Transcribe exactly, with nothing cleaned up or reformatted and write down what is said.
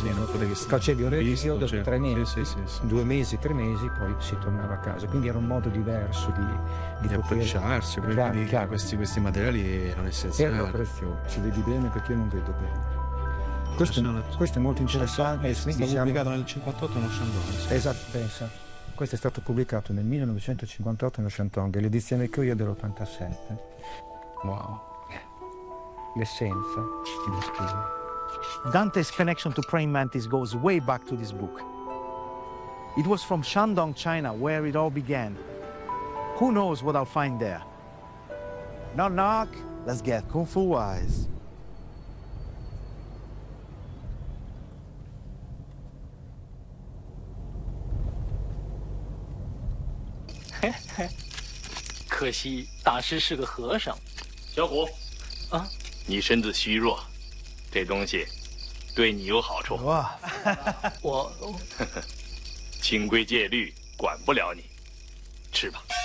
sì, non potevi stare. Facevi un Visto, dopo certo. tre mesi, Sì, sì, sì, sì. due mesi, tre mesi, poi si tornava a casa. Quindi era un modo diverso di, di, Di poter- approcciarsi, quindi Chiaro, chiaro. questi, questi materiali erano essenziali. Erano preziosi. Si vedi bene perché io non vedo bene. Questo, Sono- questo è molto interessante. È quindi stato siamo- pubblicato nel cinquantotto uno Shandong. Sì. Esatto, pensa. Questo è stato pubblicato nel millenovecentocinquantotto nello Shandong, l'edizione che ho io è dell'ottantasette. Wow. L'essenza dello stile. Dante's connection to praying mantis goes way back to this book. It was from Shandong, China, where it all began. Who knows what I'll find there? Knock, knock. Let's get Kung Fu wise. Hehe 可惜大师是个和尚。 小虎， 啊， 你身子虚弱，这东西对你有好处。 哇， 我清规戒律管不了你，吃吧。